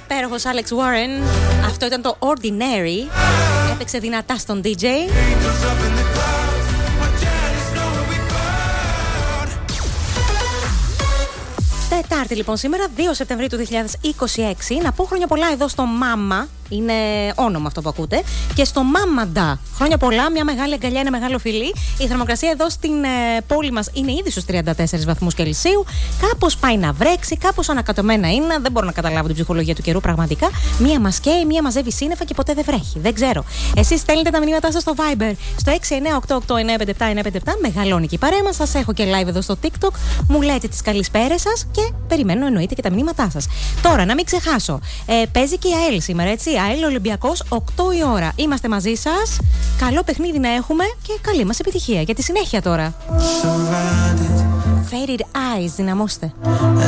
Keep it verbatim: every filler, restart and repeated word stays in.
Υπέροχος Alex Warren. Αυτό ήταν το Ordinary. Έπαιξε δυνατά στον ντι τζέι. Τετάρτη λοιπόν σήμερα, δύο Σεπτεμβρίου του δύο χιλιάδες είκοσι έξι. Να πω χρόνια πολλά εδώ στο Μάμα. Είναι όνομα αυτό που ακούτε. Και στο Μάμαντα. Χρόνια πολλά, μια μεγάλη αγκαλιά, ένα μεγάλο φιλί. Η θερμοκρασία εδώ στην ε, πόλη μας είναι ήδη στους τριάντα τέσσερις βαθμούς Κελσίου. Κάπως πάει να βρέξει, κάπως ανακατωμένα είναι. Δεν μπορώ να καταλάβω την ψυχολογία του καιρού πραγματικά. Μία μας καίει, μία μαζεύει σύννεφα και ποτέ δεν βρέχει. Δεν ξέρω. Εσείς στέλνετε τα μηνύματά σας στο Viber στο έξι εννιά οκτώ οκτώ εννιά πέντε επτά εννιά πέντε επτά. Μεγαλώνει και η παρέα μας. Σας έχω και live εδώ στο TikTok. Μου λέτε τις καλησπέρες σας και περιμένω εννοείται και τα μηνύματά σας. Τώρα, να μην ξεχάσω. Ε, παίζει και η ΑΕΛ σήμερα, έτσι. ΑΕΛ Ολυμπιακός, οκτώ η ώρα. Είμαστε μαζί σας. Καλό παιχνίδι να έχουμε και καλή μας επιτυχία. Για τη συνέχεια τώρα. Faded Eyes, δυναμώστε.